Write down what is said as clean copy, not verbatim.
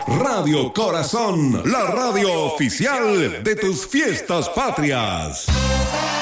Radio Corazón, la radio oficial de tus fiestas patrias.